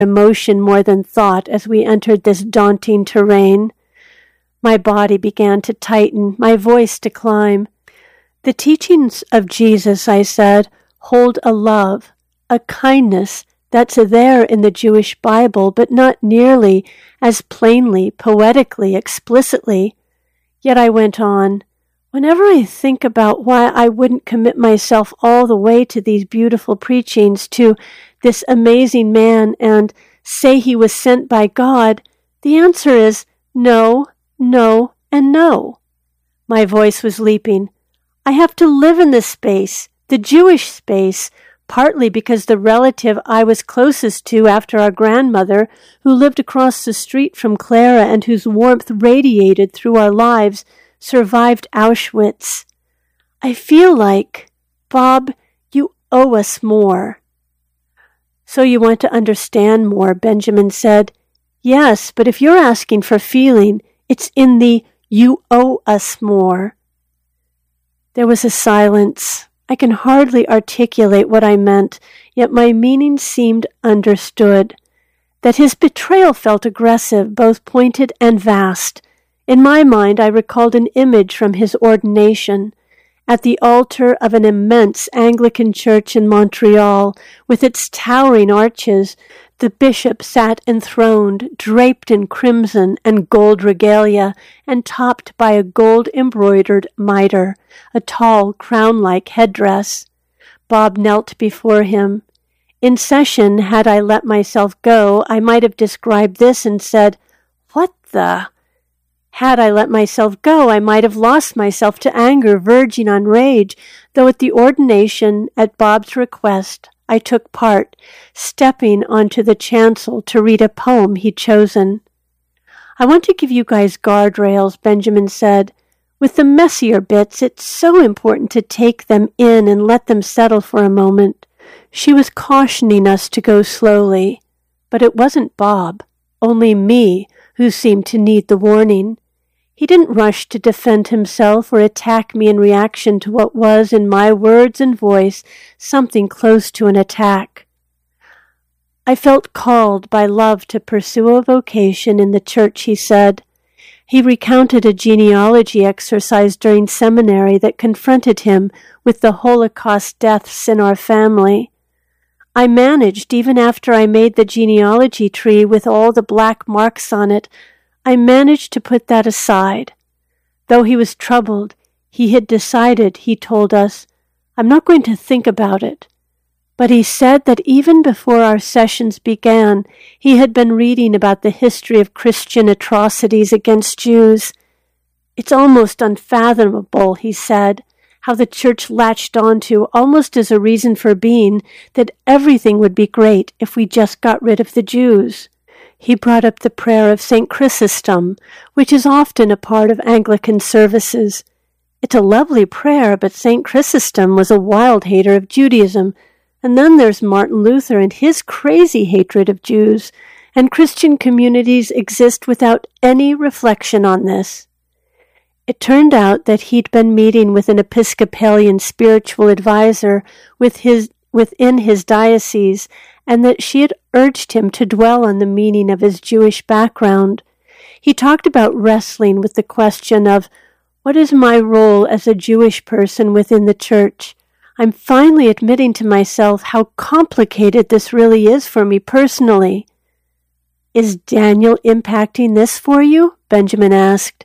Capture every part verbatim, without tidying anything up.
emotion more than thought as we entered this daunting terrain. My body began to tighten, my voice to climb. The teachings of Jesus, I said, hold a love, a kindness that's there in the Jewish Bible, but not nearly as plainly, poetically, explicitly. Yet I went on, whenever I think about why I wouldn't commit myself all the way to these beautiful preachings, to this amazing man, and say he was sent by God, the answer is no, no, and no. My voice was leaping. I have to live in this space, the Jewish space, partly because the relative I was closest to after our grandmother, who lived across the street from Clara and whose warmth radiated through our lives, survived Auschwitz. I feel like, Bob, you owe us more. So you want to understand more, Benjamin said. Yes, but if you're asking for feeling, it's in the you owe us more. There was a silence. I can hardly articulate what I meant, yet my meaning seemed understood. That his betrayal felt aggressive, both pointed and vast. In my mind, I recalled an image from his ordination. At the altar of an immense Anglican church in Montreal, with its towering arches, the bishop sat enthroned, draped in crimson and gold regalia, and topped by a gold-embroidered mitre, a tall, crown-like headdress. Bob knelt before him. In session, had I let myself go, I might have described this and said, "What the?" Had I let myself go, I might have lost myself to anger verging on rage, though at the ordination, at Bob's request, I took part, stepping onto the chancel to read a poem he'd chosen. I want to give you guys guardrails, Benjamin said. With the messier bits, it's so important to take them in and let them settle for a moment. She was cautioning us to go slowly, but it wasn't Bob, only me, who seemed to need the warning. He didn't rush to defend himself or attack me in reaction to what was, in my words and voice, something close to an attack. I felt called by love to pursue a vocation in the church, he said. He recounted a genealogy exercise during seminary that confronted him with the Holocaust deaths in our family. I managed, even after I made the genealogy tree with all the black marks on it, I managed to put that aside. Though he was troubled, he had decided, he told us, I'm not going to think about it. But he said that even before our sessions began, he had been reading about the history of Christian atrocities against Jews. It's almost unfathomable, he said, how the church latched onto, almost as a reason for being, that everything would be great if we just got rid of the Jews. He brought up the prayer of Saint Chrysostom, which is often a part of Anglican services. It's a lovely prayer, but Saint Chrysostom was a wild hater of Judaism. And then there's Martin Luther and his crazy hatred of Jews, and Christian communities exist without any reflection on this. It turned out that he'd been meeting with an Episcopalian spiritual advisor with his, within his diocese, and that she had urged him to dwell on the meaning of his Jewish background. He talked about wrestling with the question of, what is my role as a Jewish person within the church? I'm finally admitting to myself how complicated this really is for me personally. Is Daniel impacting this for you? Benjamin asked.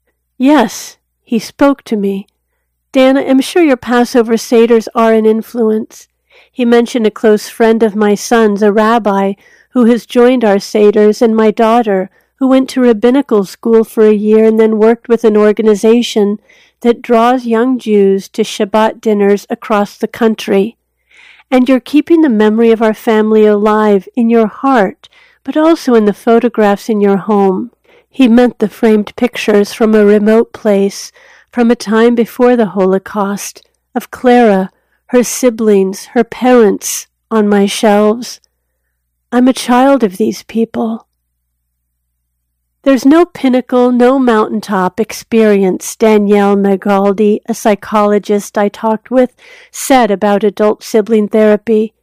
Yes, he spoke to me. Dana, I'm sure your Passover Seders are an influence. He mentioned a close friend of my son's, a rabbi, who has joined our Seders, and my daughter, who went to rabbinical school for a year and then worked with an organization that draws young Jews to Shabbat dinners across the country. And you're keeping the memory of our family alive in your heart, but also in the photographs in your home. He meant the framed pictures from a remote place, from a time before the Holocaust, of Clara, her siblings, her parents, on my shelves. I'm a child of these people. There's no pinnacle, no mountaintop experience, Danielle Magaldi, a psychologist I talked with, said about adult sibling therapy.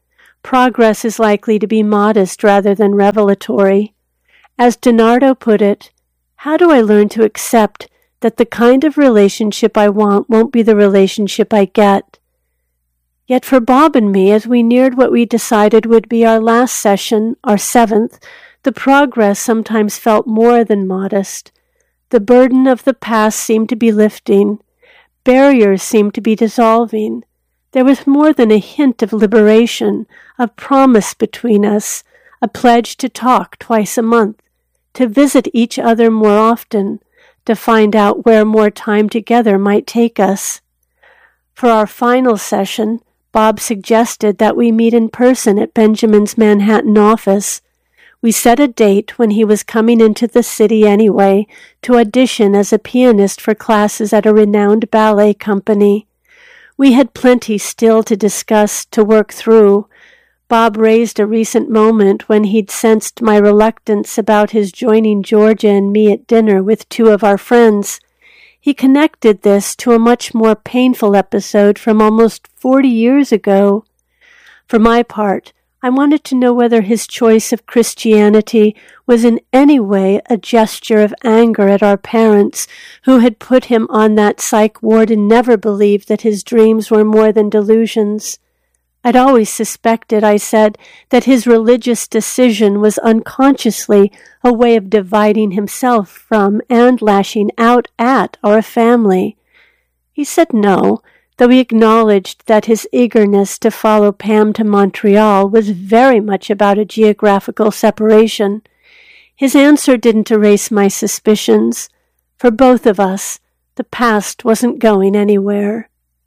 progress is likely to be modest rather than revelatory. As DiNardo put it, how do I learn to accept that the kind of relationship I want won't be the relationship I get? Yet for Bob and me, as we neared what we decided would be our last session, our seventh, the progress sometimes felt more than modest. The burden of the past seemed to be lifting. Barriers seemed to be dissolving. There was more than a hint of liberation, of promise between us, a pledge to talk twice a month, to visit each other more often, to find out where more time together might take us. For our final session, Bob suggested that we meet in person at Benjamin's Manhattan office. We set a date when he was coming into the city anyway to audition as a pianist for classes at a renowned ballet company. We had plenty still to discuss, to work through. Bob raised a recent moment when he'd sensed my reluctance about his joining Georgia and me at dinner with two of our friends. He connected this to a much more painful episode from almost forty years ago. For my part, I wanted to know whether his choice of Christianity was in any way a gesture of anger at our parents, who had put him on that psych ward and never believed that his dreams were more than delusions. I'd always suspected, I said, that his religious decision was unconsciously a way of dividing himself from and lashing out at our family. He said no, though he acknowledged that his eagerness to follow Pam to Montreal was very much about a geographical separation. His answer didn't erase my suspicions. For both of us, the past wasn't going anywhere.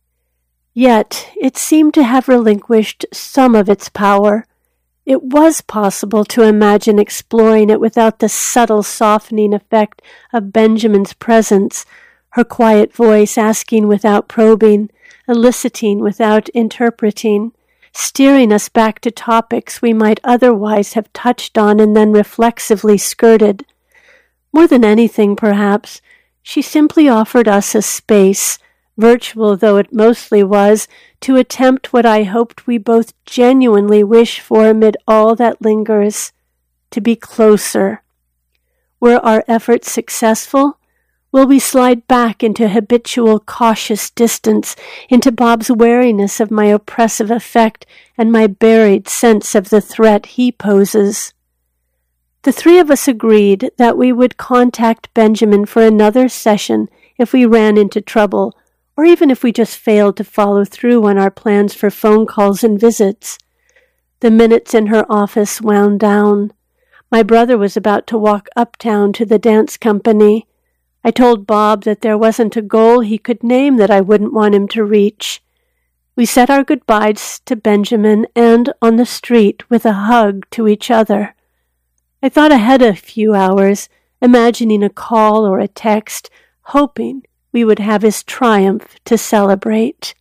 Yet it seemed to have relinquished some of its power. It was possible to imagine exploring it without the subtle softening effect of Benjamin's presence, her quiet voice asking without probing, eliciting without interpreting, steering us back to topics we might otherwise have touched on and then reflexively skirted. More than anything, perhaps, she simply offered us a space, virtual though it mostly was, to attempt what I hoped we both genuinely wish for amid all that lingers, to be closer. Were our efforts successful? Will we slide back into habitual cautious distance, into Bob's wariness of my oppressive effect and my buried sense of the threat he poses? The three of us agreed that we would contact Benjamin for another session if we ran into trouble, or even if we just failed to follow through on our plans for phone calls and visits. The minutes in her office wound down. My brother was about to walk uptown to the dance company. I told Bob that there wasn't a goal he could name that I wouldn't want him to reach. We said our goodbyes to Benjamin and, on the street, with a hug to each other. I thought ahead a few hours, imagining a call or a text, hoping we would have his triumph to celebrate.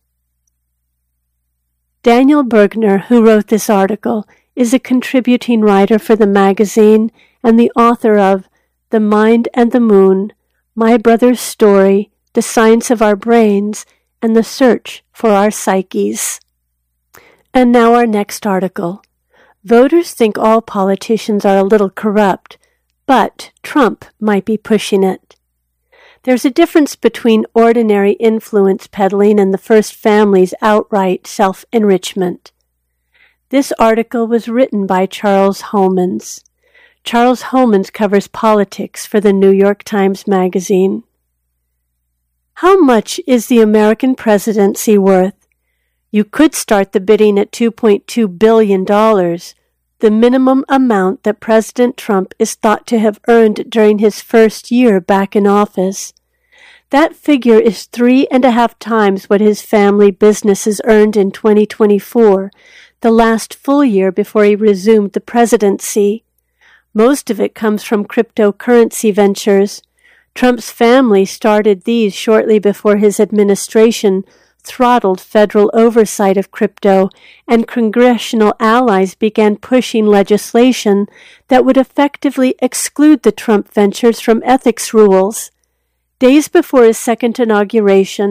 Daniel Bergner, who wrote this article, is a contributing writer for the magazine and the author of The Mind and the Moon, My Brother's Story, The Science of Our Brains, and The Search for Our Psyches. And now our next article. Voters think all politicians are a little corrupt, but Trump might be pushing it. There's a difference between ordinary influence peddling and the First Family's outright self-enrichment. This article was written by Charles Homans. Charles Homans covers politics for the New York Times Magazine. How much is the American presidency worth? You could start the bidding at two point two billion dollars, the minimum amount that President Trump is thought to have earned during his first year back in office. That figure is three and a half times what his family businesses earned in twenty twenty-four, the last full year before he resumed the presidency. Most of it comes from cryptocurrency ventures. Trump's family started these shortly before his administration throttled federal oversight of crypto, and congressional allies began pushing legislation that would effectively exclude the Trump ventures from ethics rules. Days before his second inauguration,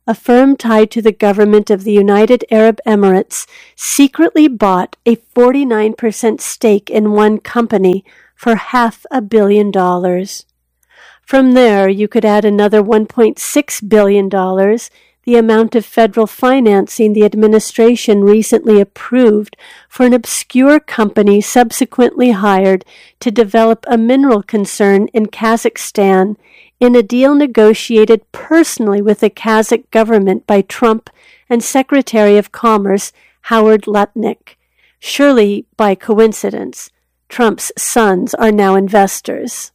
a firm tied to the government of the United Arab Emirates, secretly bought a forty-nine percent stake in one company for half a billion dollars. From there, you could add another one point six billion dollars, the amount of federal financing the administration recently approved for an obscure company subsequently hired to develop a mineral concern in Kazakhstan in a deal negotiated personally with the Kazakh government by Trump and Secretary of Commerce Howard Lutnick. Surely, by coincidence, Trump's sons are now investors.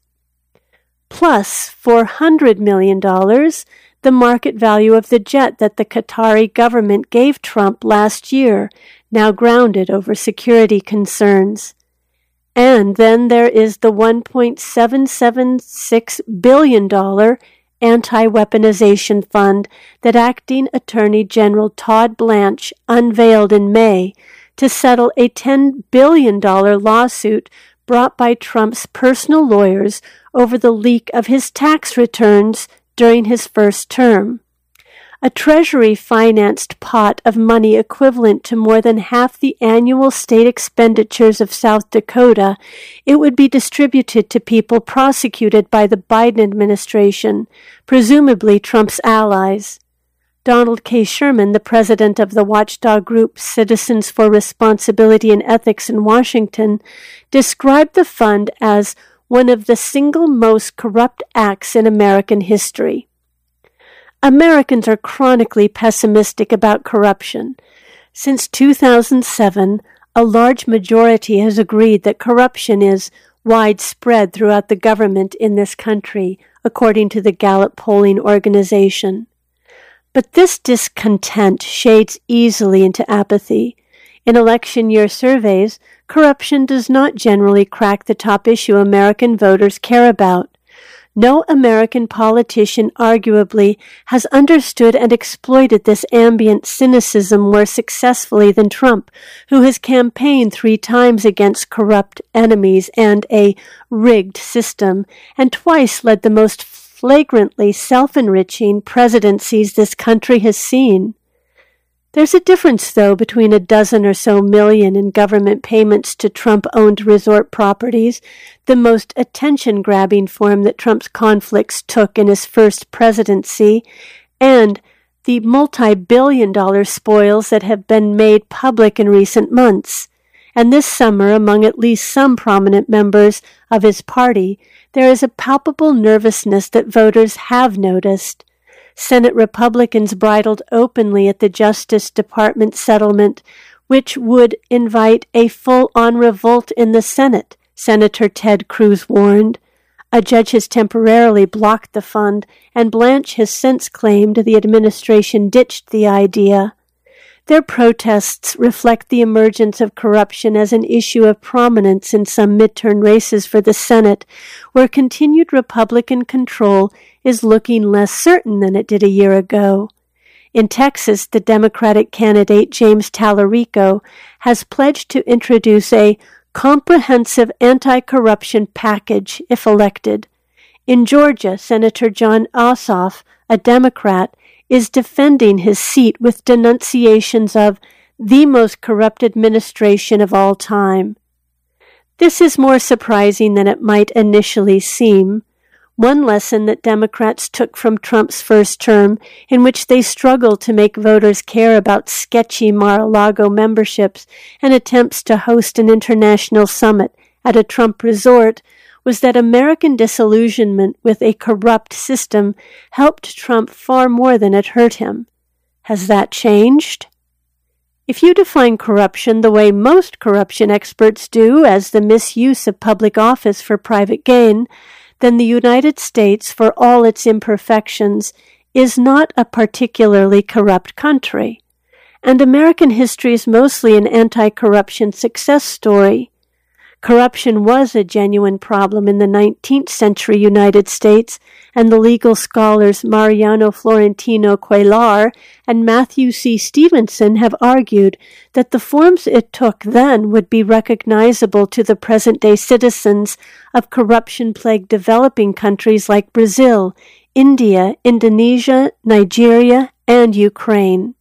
Plus four hundred million dollars, the market value of the jet that the Qatari government gave Trump last year, now grounded over security concerns. And then there is the one point seven seven six billion dollars anti-weaponization fund that Acting Attorney General Todd Blanche unveiled in May to settle a ten billion dollars lawsuit brought by Trump's personal lawyers over the leak of his tax returns during his first term. A Treasury-financed pot of money equivalent to more than half the annual state expenditures of South Dakota, it would be distributed to people prosecuted by the Biden administration, presumably Trump's allies. Donald K. Sherman, the president of the watchdog group Citizens for Responsibility and Ethics in Washington, described the fund as one of the single most corrupt acts in American history. Americans are chronically pessimistic about corruption. Since two thousand seven, a large majority has agreed that corruption is widespread throughout the government in this country, according to the Gallup polling organization. But this discontent shades easily into apathy. In election year surveys, corruption does not generally crack the top issue American voters care about. No American politician arguably has understood and exploited this ambient cynicism more successfully than Trump, who has campaigned three times against corrupt enemies and a rigged system, and twice led the most flagrantly self-enriching presidencies this country has seen. There's a difference, though, between a dozen or so million in government payments to Trump-owned resort properties, the most attention-grabbing form that Trump's conflicts took in his first presidency, and the multi-billion dollar spoils that have been made public in recent months. And this summer, among at least some prominent members of his party, there is a palpable nervousness that voters have noticed. Senate Republicans bridled openly at the Justice Department settlement, which would invite a full-on revolt in the Senate, Senator Ted Cruz warned. A judge has temporarily blocked the fund, and Blanche has since claimed the administration ditched the idea. Their protests reflect the emergence of corruption as an issue of prominence in some midterm races for the Senate, where continued Republican control is looking less certain than it did a year ago. In Texas, the Democratic candidate James Tallarico has pledged to introduce a comprehensive anti-corruption package if elected. In Georgia, Senator Jon Ossoff, a Democrat, is defending his seat with denunciations of the most corrupt administration of all time. This is more surprising than it might initially seem. One lesson that Democrats took from Trump's first term, in which they struggled to make voters care about sketchy Mar-a-Lago memberships and attempts to host an international summit at a Trump resort, was that American disillusionment with a corrupt system helped Trump far more than it hurt him. Has that changed? If you define corruption the way most corruption experts do, as the misuse of public office for private gain, then the United States, for all its imperfections, is not a particularly corrupt country. And American history is mostly an anti-corruption success story. Corruption was a genuine problem in the nineteenth century United States, and the legal scholars Mariano Florentino Cuellar and Matthew C. Stevenson have argued that the forms it took then would be recognizable to the present-day citizens of corruption-plagued developing countries like Brazil, India, Indonesia, Nigeria, and Ukraine.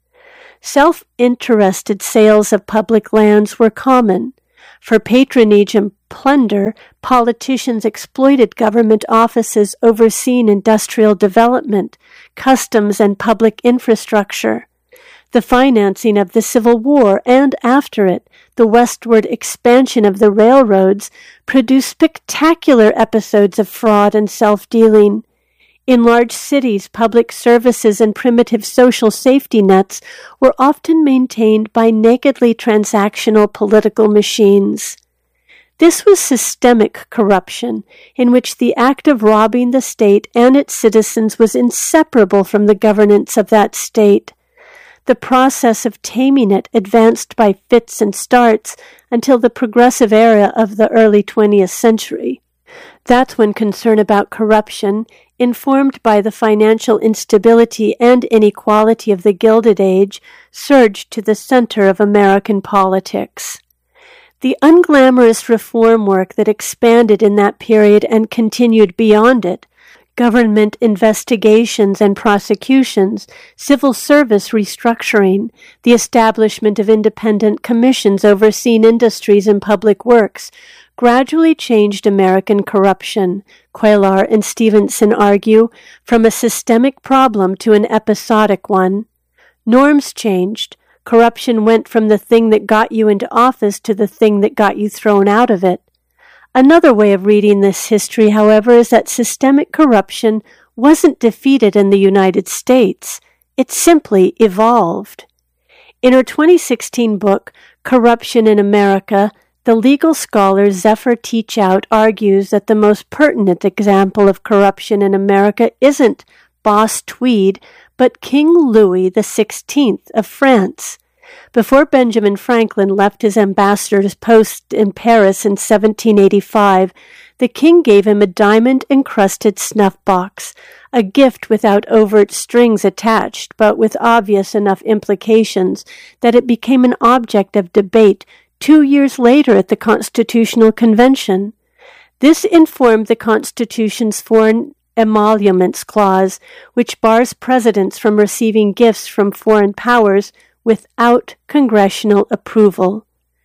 Self-interested sales of public lands were common. For patronage and plunder, politicians exploited government offices overseeing industrial development, customs, and public infrastructure. The financing of the Civil War and, after it, the westward expansion of the railroads produced spectacular episodes of fraud and self-dealing. In large cities, public services and primitive social safety nets were often maintained by nakedly transactional political machines. This was systemic corruption, in which the act of robbing the state and its citizens was inseparable from the governance of that state. The process of taming it advanced by fits and starts until the progressive era of the early twentieth century. That's when concern about corruption, informed by the financial instability and inequality of the Gilded Age, surged to the center of American politics. The unglamorous reform work that expanded in that period and continued beyond it, government investigations and prosecutions, civil service restructuring, the establishment of independent commissions overseeing industries and public works, gradually changed American corruption, Cuellar and Stevenson argue, from a systemic problem to an episodic one. Norms changed. Corruption went from the thing that got you into office to the thing that got you thrown out of it. Another way of reading this history, however, is that systemic corruption wasn't defeated in the United States. It simply evolved. In her twenty sixteen book, Corruption in America, the legal scholar Zephyr Teachout argues that the most pertinent example of corruption in America isn't Boss Tweed, but King Louis the Sixteenth of France. Before Benjamin Franklin left his ambassador's post in Paris in seventeen eighty-five, the king gave him a diamond-encrusted snuff box, a gift without overt strings attached, but with obvious enough implications that it became an object of debate two years later at the Constitutional Convention. This informed the Constitution's Foreign Emoluments Clause, which bars presidents from receiving gifts from foreign powers without congressional approval.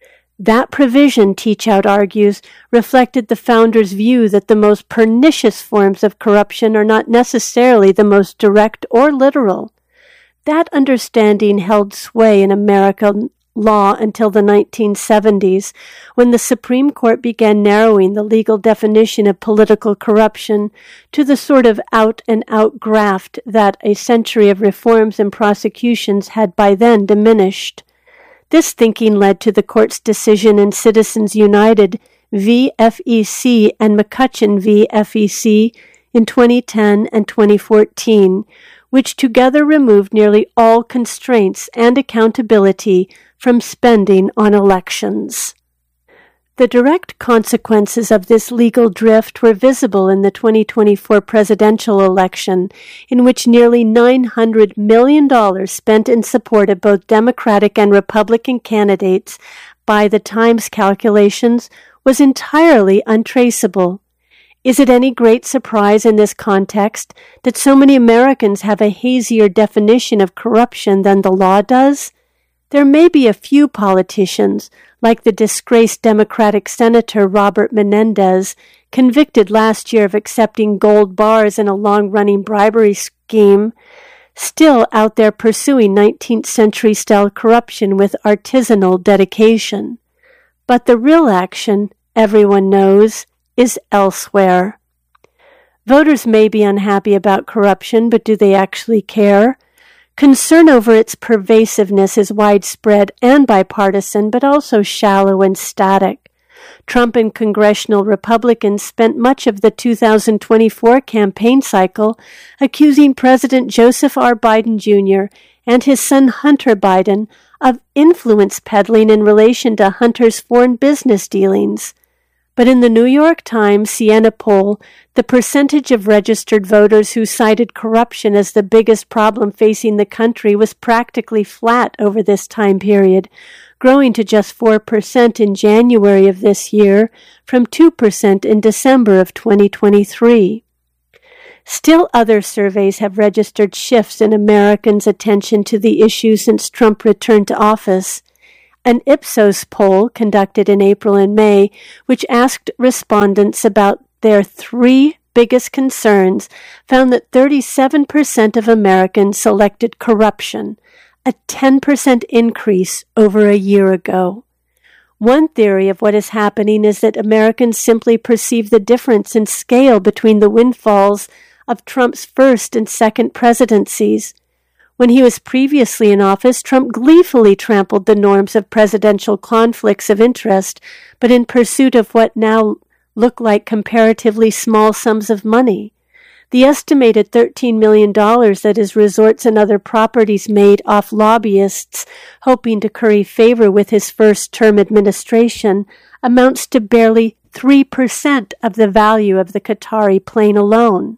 That provision, Teachout argues, reflected the founders' view that the most pernicious forms of corruption are not necessarily the most direct or literal. That understanding held sway in American law until the nineteen seventies, when the Supreme Court began narrowing the legal definition of political corruption to the sort of out-and-out graft that a century of reforms and prosecutions had by then diminished. This thinking led to the court's decision in Citizens United v. F E C and McCutcheon v. F E C in twenty ten and twenty fourteen, which together removed nearly all constraints and accountability from spending on elections. The direct consequences of this legal drift were visible in the twenty twenty-four presidential election, in which nearly nine hundred million dollars spent in support of both Democratic and Republican candidates by the Times calculations was entirely untraceable. Is it any great surprise in this context that so many Americans have a hazier definition of corruption than the law does? There may be a few politicians, like the disgraced Democratic Senator Robert Menendez, convicted last year of accepting gold bars in a long-running bribery scheme, still out there pursuing nineteenth century-style corruption with artisanal dedication. But the real action, everyone knows, is elsewhere. Voters may be unhappy about corruption, but do they actually care? Concern over its pervasiveness is widespread and bipartisan, but also shallow and static. Trump and congressional Republicans spent much of the two thousand twenty-four campaign cycle accusing President Joseph R. Biden Junior and his son Hunter Biden of influence peddling in relation to Hunter's foreign business dealings. But in the New York Times Siena poll, the percentage of registered voters who cited corruption as the biggest problem facing the country was practically flat over this time period, growing to just four percent in January of this year from two percent in December of twenty twenty-three. Still, other surveys have registered shifts in Americans' attention to the issue since Trump returned to office. An Ipsos poll conducted in April and May, which asked respondents about their three biggest concerns, found that thirty-seven percent of Americans selected corruption, a ten percent increase over a year ago. One theory of what is happening is that Americans simply perceive the difference in scale between the windfalls of Trump's first and second presidencies. When he was previously in office, Trump gleefully trampled the norms of presidential conflicts of interest, but in pursuit of what now look like comparatively small sums of money. The estimated thirteen million dollars that his resorts and other properties made off lobbyists hoping to curry favor with his first-term administration amounts to barely three percent of the value of the Qatari plane alone.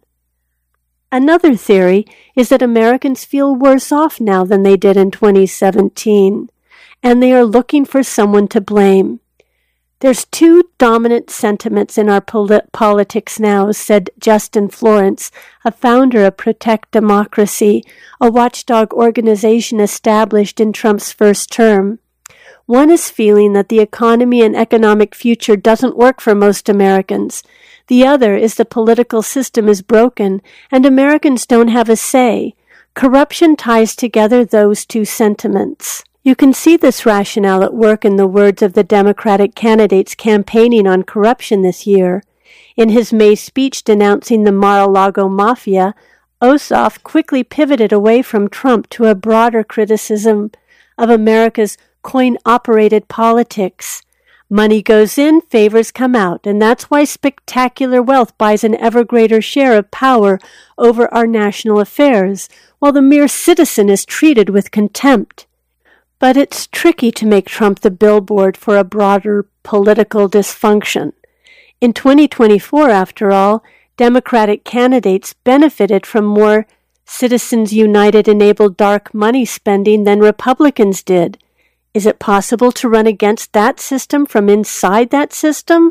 Another theory is that Americans feel worse off now than they did in twenty seventeen, and they are looking for someone to blame. There's two dominant sentiments in our polit- politics now, said Justin Florence, a founder of Protect Democracy, a watchdog organization established in Trump's first term. One is feeling that the economy and economic future doesn't work for most Americans. The other is the political system is broken and Americans don't have a say. Corruption ties together those two sentiments. You can see this rationale at work in the words of the Democratic candidates campaigning on corruption this year. In his May speech denouncing the Mar-a-Lago Mafia, Ossoff quickly pivoted away from Trump to a broader criticism of America's coin-operated politics. Money goes in, favors come out, and that's why spectacular wealth buys an ever greater share of power over our national affairs, while the mere citizen is treated with contempt. But it's tricky to make Trump the billboard for a broader political dysfunction. In twenty twenty-four, after all, Democratic candidates benefited from more Citizens United-enabled dark money spending than Republicans did. Is it possible to run against that system from inside that system?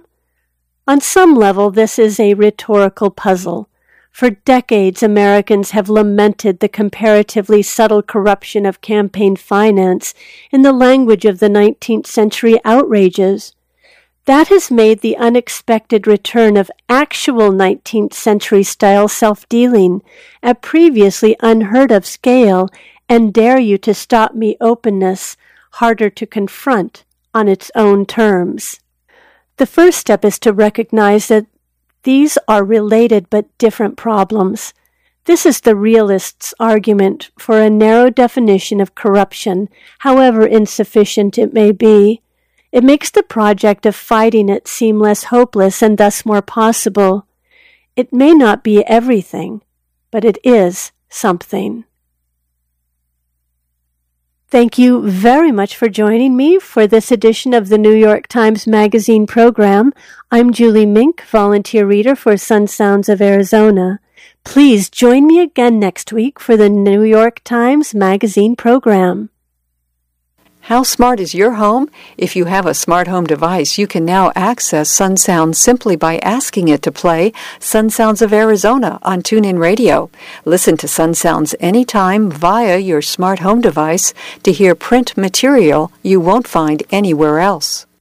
On some level, this is a rhetorical puzzle. For decades, Americans have lamented the comparatively subtle corruption of campaign finance in the language of the nineteenth century outrages. That has made the unexpected return of actual nineteenth century style self-dealing at previously unheard of scale and dare you to stop me openness harder to confront on its own terms. The first step is to recognize that these are related but different problems. This is the realist's argument for a narrow definition of corruption, however insufficient it may be. It makes the project of fighting it seem less hopeless and thus more possible. It may not be everything, but it is something. Thank you very much for joining me for this edition of the New York Times Magazine program. I'm Julie Mink, volunteer reader for Sun Sounds of Arizona. Please join me again next week for the New York Times Magazine program. How smart is your home? If you have a smart home device, you can now access Sun Sounds simply by asking it to play Sun Sounds of Arizona on TuneIn Radio. Listen to Sun Sounds anytime via your smart home device to hear print material you won't find anywhere else.